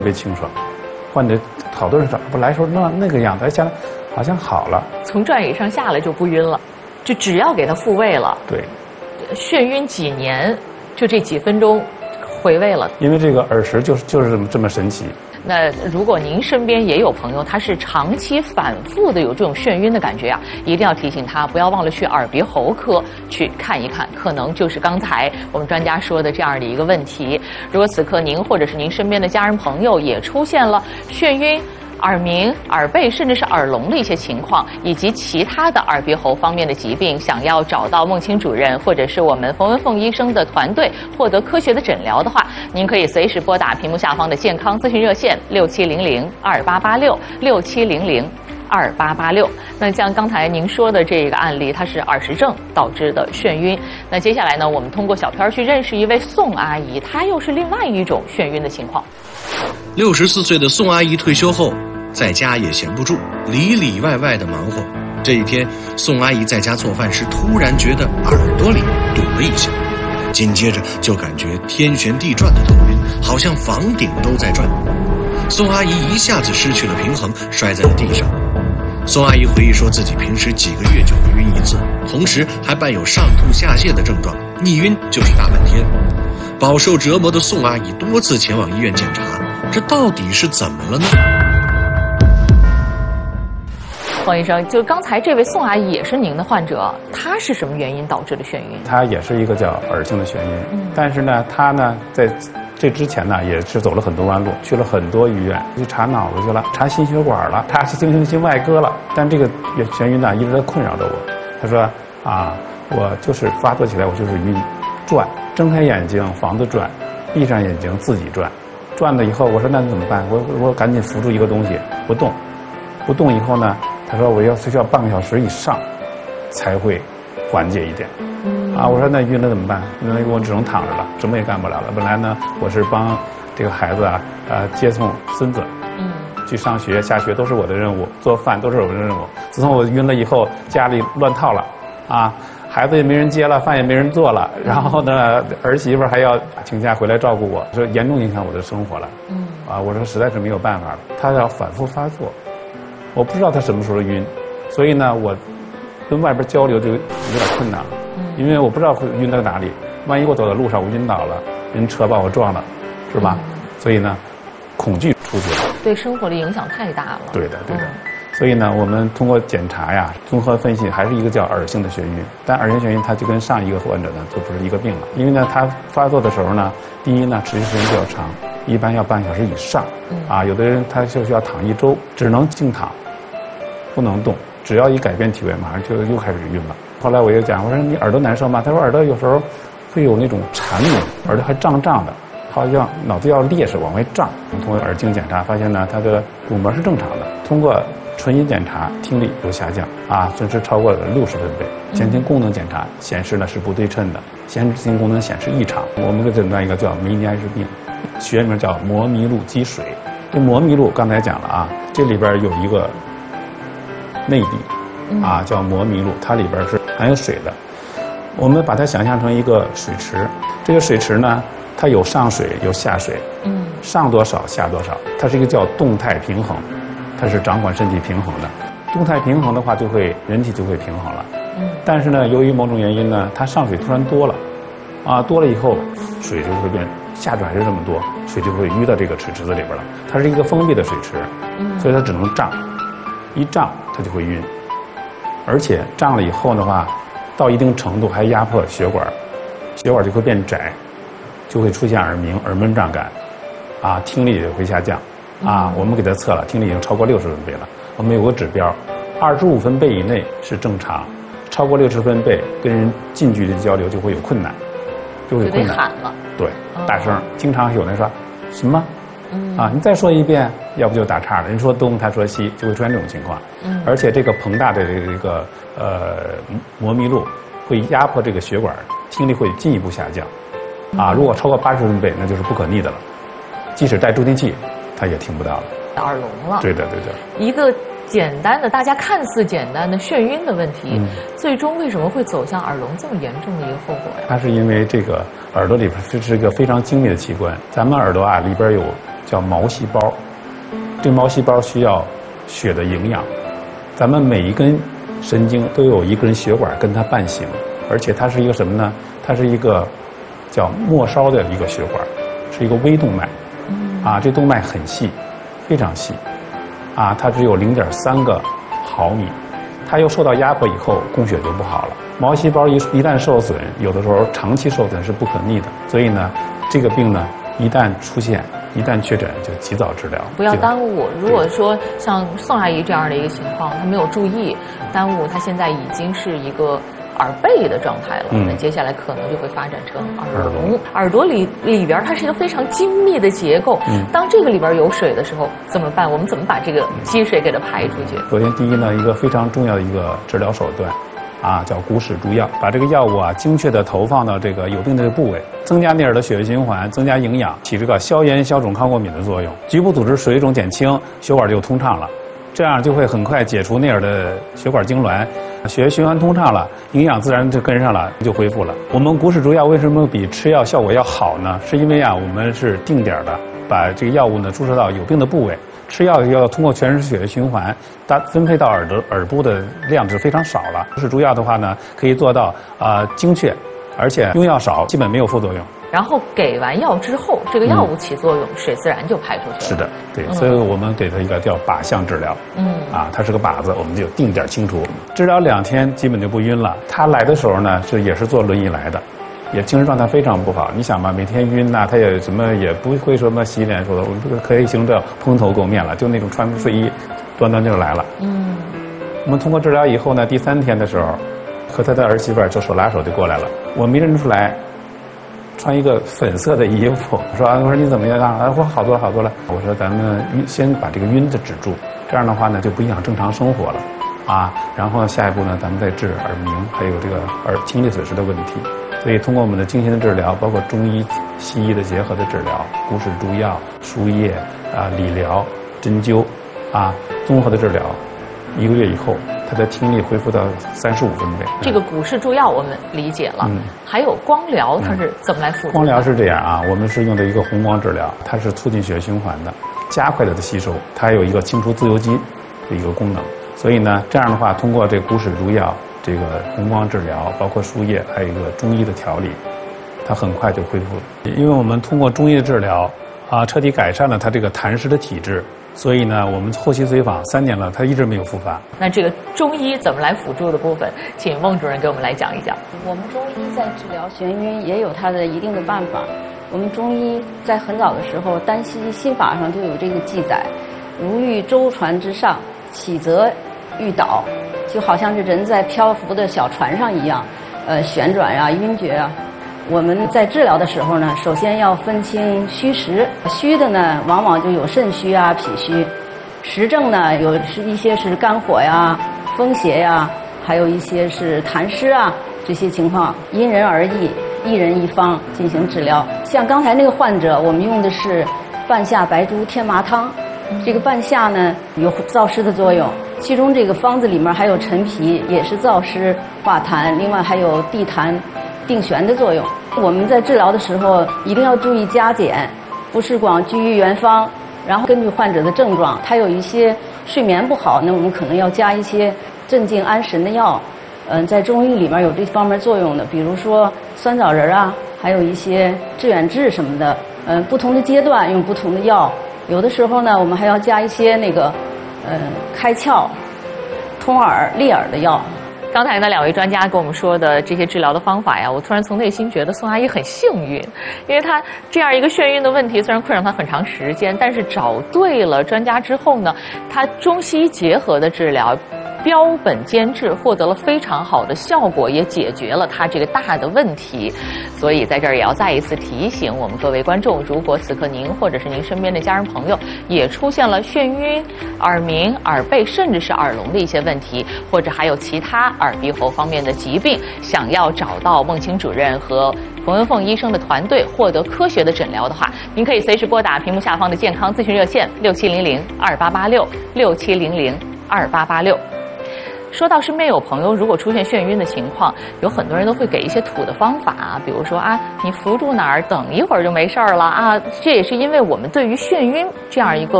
别清爽。患者好多人说不来时候那个样子，现在好像好了。 从转椅上下来就不晕了，就只要给他复位了。 对， 眩晕几年，就这几分钟回位了。 因为这个耳石就是这么神奇。 那如果您身边也有朋友，他是长期反复的有这种眩晕的感觉啊，一定要提醒他不要忘了去耳鼻喉科去看一看，可能就是刚才我们专家说的这样的一个问题。如果此刻您或者是您身边的家人朋友也出现了眩晕、耳鸣、耳背甚至是耳聋的一些情况，以及其他的耳鼻喉方面的疾病，想要找到孟青主任或者是我们冯文凤医生的团队获得科学的诊疗的话，您可以随时拨打屏幕下方的健康咨询热线6700288667002886。那像刚才您说的这个案例，它是耳石症导致的眩晕。那接下来呢，我们通过小片去认识一位宋阿姨，她又是另外一种眩晕的情况。 64岁的宋阿姨退休后，在家也闲不住，里里外外的忙活。这一天，宋阿姨在家做饭时，突然觉得耳朵里堵了一下，紧接着就感觉天旋地转的头晕，好像房顶都在转。宋阿姨一下子失去了平衡，摔在了地上。宋阿姨回忆说，自己平时几个月就会晕一次，同时还伴有上吐下泻的症状，一晕就是大半天。饱受折磨的宋阿姨多次前往医院检查，这到底是怎么了呢？ 黄医生，就刚才这位宋阿姨也是您的患者，她是什么原因导致的眩晕？ 她也是一个叫耳性的眩晕，但是呢，她呢在这之前呢也是走了很多弯路，去了很多医院，去查脑子去了，查心血管了，查心外科了，但这个眩晕呢一直在困扰着我。她说啊，我就是发作起来我就是晕，转，睁开眼睛房子转，闭上眼睛自己转，转了以后我说那怎么办？我赶紧扶住一个东西不动，不动以后呢，他说我需要半个小时以上才会缓解一点。啊，我说那晕了怎么办？那我只能躺着了，什么也干不了了。本来呢，我是帮这个孩子接送孙子，去上学下学都是我的任务，做饭都是我的任务。自从我晕了以后，家里乱套了，孩子也没人接了，饭也没人做了，然后呢，儿媳妇还要请假回来照顾我，说严重影响我的生活了。我说实在是没有办法了，他要反复发作，我不知道他什么时候晕，所以呢，我跟外边交流就有点困难了。因为我不知道会晕到哪里，万一我走在路上我晕倒了，人车把我撞了，是吧？所以呢，恐惧出去了， 对生活的影响太大了。 对的。所以呢，我们通过检查呀，综合分析，还是一个叫耳性的眩晕。但耳性眩晕它就跟上一个患者呢就不是一个病了，因为呢，它发作的时候呢，第一呢持续时间比较长，一般要半小时以上。有的人他就需要躺1周，只能静躺，不能动，只要一改变体位，马上就又开始晕了。后来我又讲，我说你耳朵难受吗？他说耳朵有时候会有那种缠鸣，耳朵还胀胀的，好像脑子要裂似往外胀。通过耳镜检查发现呢，他的鼓膜是正常的。通过纯音检查，听力有下降甚至超过了60分贝。前庭功能检查显示呢是不对称的，前庭功能显示异常。我们给诊断一个叫梅尼埃氏病，学名叫膜弥路积水。这膜弥路刚才讲了这里边有一个内壁。叫膜弥路，它里边是含有水的。我们把它想象成一个水池，这个水池呢，它有上水有下水，上多少下多少，它是一个叫动态平衡，它是掌管身体平衡的。动态平衡的话，人体就会平衡了。但是呢，由于某种原因呢，它上水突然多了，多了以后，水就会变，下水还是这么多，水就会淤到这个水池子里边了。它是一个封闭的水池，所以它只能胀，一胀它就会晕。而且胀了以后的话，到一定程度还压迫血管，血管就会变窄，就会出现耳鸣、耳闷胀感，听力也会下降，我们给他测了，听力已经超过60分贝了。我们有个指标，25分贝以内是正常，超过60分贝跟人近距离的交流就会有困难，就会困难。 喊了。对， 大声，经常有人说什么？你再说一遍，要不就打岔了。人说东，他说西，就会出现这种情况。而且这个膨大的这个膜弥路会压迫这个血管，听力会进一步下降。如果超过80分贝，那就是不可逆的了。即使带助听器，他也听不到了。 耳聋了。对的。一个简单的，大家看似简单的眩晕的问题，最终为什么会走向耳聋这么严重的一个后果呀？ 它是因为这个耳朵里边是一个非常精密的器官，咱们耳朵里边有叫毛细胞。这毛细胞需要血的营养，咱们每一根神经都有一根血管跟它伴行，而且它是一个什么呢？它是一个叫末梢的一个血管，是一个微动脉。这动脉很细，非常细，它只有0.3个毫米，它又受到压迫以后，供血就不好了。毛细胞一旦受损，有的时候长期受损是不可逆的，所以呢，这个病呢，一旦出现，一旦确诊，就及早治疗， 不要耽误。如果说像宋阿姨这样的一个情况，她没有注意，耽误，她现在已经是一个耳背的状态了，那接下来可能就会发展成耳聋。耳朵里边它是一个非常精密的结构，当这个里边有水的时候怎么办？我们怎么把这个积水给它排出去？ 首先，第一呢，一个非常重要的一个治疗手段，叫骨矢注药，把这个药物精确地投放到这个有病的部位，增加内耳的血液循环，增加营养，起这个消炎、消肿、抗过敏的作用，局部组织水肿减轻，血管就通畅了。这样就会很快解除内耳的血管痉挛，血液循环通畅了，营养自然就跟上了，就恢复了。我们骨矢注药为什么比吃药效果要好呢？是因为我们是定点的把这个药物呢注射到有病的部位，吃药要通过全身血液循环，分配到耳部的量就非常少了。骨矢注药的话呢，可以做到精确，而且用药少，基本没有副作用。 然后给完药之后，这个药物起作用，水自然就排出去了。 是的，对，所以我们给它一个叫靶向治疗。它是个靶子，我们就定点清除，治疗2天基本就不晕了。他来的时候呢，也是坐轮椅来的，也精神状态非常不好。你想吧，每天晕他也也不会什么洗脸，说的我可以行这蓬头垢面了，就那种穿睡衣，端就来了。我们通过治疗以后呢，第3天的时候，和他的儿媳妇就手拉手就过来了，我没认出来。穿一个粉色的衣服，我说你怎么样啊？我好多了。我说咱们先把这个晕的止住，这样的话呢就不影响正常生活了然后下一步呢，咱们再治耳鸣，还有这个听力损失的问题。所以通过我们的精心的治疗，包括中医、西医的结合的治疗，骨矢注药、输液理疗、针灸综合的治疗，1个月以后。他的听力恢复到35分贝。 这个骨矢注药我们理解了，还有光疗，它是怎么来辅助？ 光疗是这样我们是用的一个红光治疗，它是促进血液循环的，加快它的吸收，它有一个清除自由基的一个功能。所以呢，这样的话，通过这骨矢注药、这个红光治疗，包括输液，还有一个中医的调理，它很快就恢复了。因为我们通过中医的治疗彻底改善了它这个痰湿的体质。所以呢，我们后期随访3年了，他一直没有复发。 那这个中医怎么来辅助的部分，请孟主任给我们来讲一讲。 我们中医在治疗眩晕也有它的一定的办法。我们中医在很早的时候，丹溪心法上就有这个记载：如遇舟船之上，起则欲倒，就好像是人在漂浮的小船上一样，旋转晕厥我们在治疗的时候呢，首先要分清虚实。虚的呢，往往就有肾虚脾虚；实症呢，有一些是肝火风邪还有一些是痰湿这些情况，因人而异，一人一方进行治疗。像刚才那个患者，我们用的是半夏白术天麻汤。这个半夏呢，有燥湿的作用，其中这个方子里面还有陈皮，也是燥湿化痰，另外还有地痰定眩的作用。我们在治疗的时候一定要注意加减，不是光居于原方，然后根据患者的症状，他有一些睡眠不好，那我们可能要加一些镇静安神的药。在中医里面有这方面作用的，比如说酸枣仁还有一些致远志什么的。不同的阶段用不同的药，有的时候呢，我们还要加一些开窍、通耳、利耳的药。 刚才呢，2位专家跟我们说的这些治疗的方法呀，我突然从内心觉得宋阿姨很幸运，因为她这样一个眩晕的问题，虽然困扰她很长时间，但是找对了专家之后呢，她中西医结合的治疗，标本兼治，获得了非常好的效果，也解决了他这个大的问题。所以在这儿也要再一次提醒我们各位观众，如果此刻您或者是您身边的家人朋友也出现了眩晕、耳鸣、耳背甚至是耳聋的一些问题，或者还有其他耳鼻喉方面的疾病，想要找到孟青主任和冯文凤医生的团队获得科学的诊疗的话，您可以随时拨打屏幕下方的健康咨询热线6700288667002886。 说到身边有朋友如果出现眩晕的情况，有很多人都会给一些土的方法啊，比如说啊，你扶住哪儿，等一会儿就没事儿了啊。这也是因为我们对于眩晕这样一个